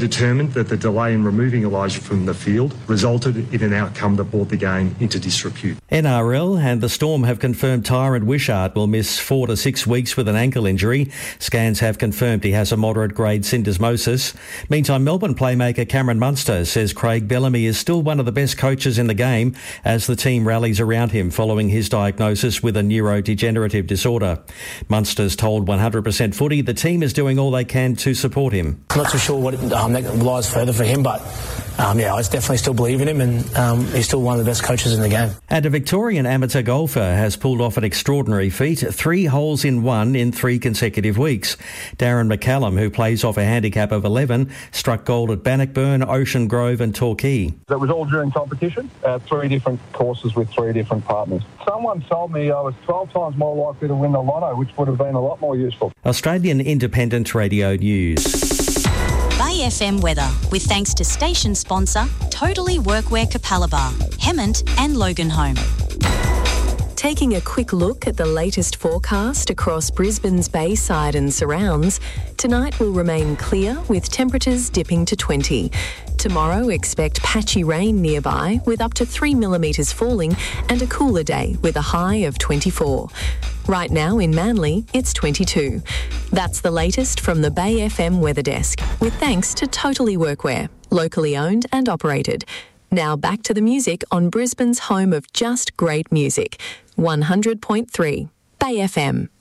determined that the delay in removing Elijah from the field resulted in an outcome that brought the game into disrepute. NRL and the Storm have confirmed Tyrant Wishart will miss 4 to 6 weeks with an ankle injury. Scans have confirmed he has a moderate grade syndesmosis. Meantime, Melbourne playmaker Cameron Munster says Craig Bellamy is still one of the best coaches in the game as the team rallies around him following his diagnosis with a neurodegenerative disorder. Munster's told 100% Footy the team is doing all they can to support him. I'm not too sure what that lies further for him, but I definitely still believe in him, and he's still one of the best coaches in the game. And a Victorian amateur golfer has pulled off an extraordinary feat, 3 holes in 1 in 3 consecutive weeks. Darren McCallum, who plays off a handicap of 11, struck gold at Bannockburn, Ocean Grove and Torquay. That was all during competition, 3 different courses with 3 different partners. Someone told me I was 12 times more likely to win the lotto, which would have been a lot more useful. Australian Independent Radio News. Bay FM weather, with thanks to station sponsor Totally Workwear Capalaba, Hemmant and Loganholme. Taking a quick look at the latest forecast across Brisbane's Bayside and surrounds, tonight will remain clear with temperatures dipping to 20. Tomorrow, expect patchy rain nearby with up to 3 millimetres falling and a cooler day with a high of 24. Right now in Manly, it's 22. That's the latest from the Bay FM Weather Desk, with thanks to Totally Workwear, locally owned and operated. Now back to the music on Brisbane's home of just great music, 100.3 Bay FM.